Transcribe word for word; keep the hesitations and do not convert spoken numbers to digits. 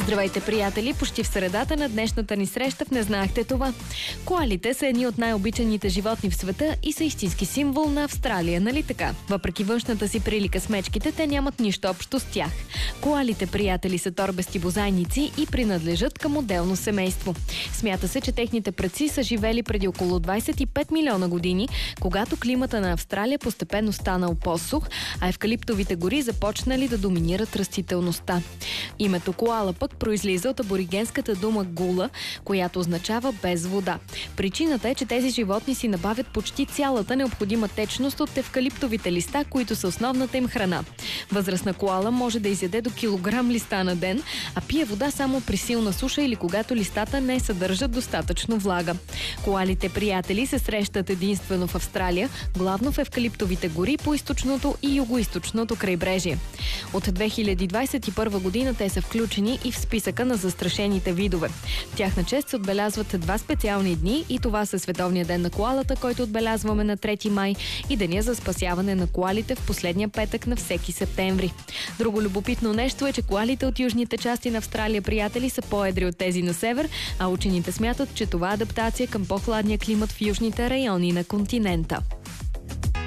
Здравейте, приятели! Почти в средата на днешната ни среща в Не знаехте това. Коалите са едни от най-обичаните животни в света и са истински символ на Австралия, нали така? Въпреки външната си прилика с мечките, те нямат нищо общо с тях. Коалите, приятели, са торбести бозайници и принадлежат към отделно семейство. Смята се, че техните предци са живели преди около двадесет и пет милиона години, когато климата на Австралия постепенно станал по-сух, а евкалиптовите гори започнали да доминират растителността. Името коала пък произлиза от аборигенската дума гула, която означава без вода. Причината е, че тези животни си набавят почти цялата необходима течност от евкалиптовите листа, които са основната им храна. Възрастна коала може да изяде до килограм листа на ден, а пие вода само при силна суша или когато листата не съдържат достатъчно влага. Коалите, приятели, се срещат единствено в Австралия, главно в евкалиптовите гори по източното и югоизточното крайбрежие. От две хиляди двадесет и първа година те са включени и в списъка на застрашените видове. В тяхна чест се отбелязват два специални дни и това са Световния ден на коалата, който отбелязваме на трети май, и Деня за спасяване на коалите в последния петък на всеки септември. Друго любопитно нещо е, че коалите от южните части на Австралия, приятели, са по-едри от тези на север, а учените смятат, че това е адаптация към по-хладния климат в южните райони на континента.